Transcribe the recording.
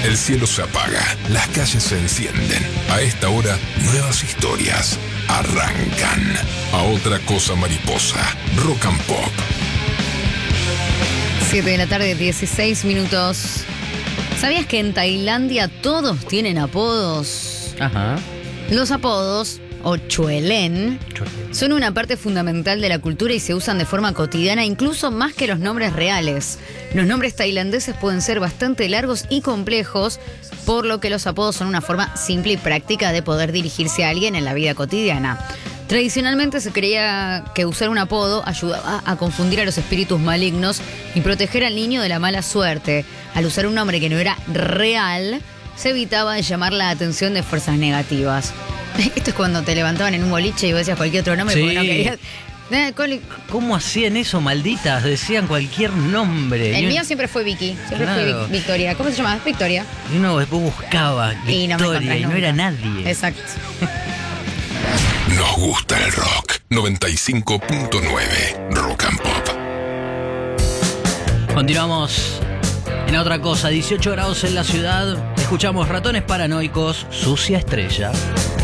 El cielo se apaga, las calles se encienden. A esta hora, nuevas historias arrancan. A otra cosa mariposa, Rock and Pop. 7 de la tarde, 16 minutos. ¿Sabías que en Tailandia todos tienen apodos? Ajá. Los apodos, o chuelen, son una parte fundamental de la cultura y se usan de forma cotidiana, incluso más que los nombres reales. Los nombres tailandeses pueden ser bastante largos y complejos, por lo que los apodos son una forma simple y práctica de poder dirigirse a alguien en la vida cotidiana. Tradicionalmente se creía que usar un apodo ayudaba a confundir a los espíritus malignos y proteger al niño de la mala suerte. Al usar un nombre que no era real, se evitaba llamar la atención de fuerzas negativas. Esto es cuando te levantaban en un boliche y vos decías cualquier otro nombre porque no querías. ¿Cómo hacían eso, malditas? Decían cualquier nombre. El mío siempre fue Vicky, siempre fue Victoria. ¿Cómo se llama? Victoria. Y uno después buscaba Victoria y no era nadie. Exacto. Nos gusta el rock. 95.9 Rock and Pop. Continuamos en otra cosa. 18 grados en la ciudad. Escuchamos Ratones Paranoicos, Sucia Estrella.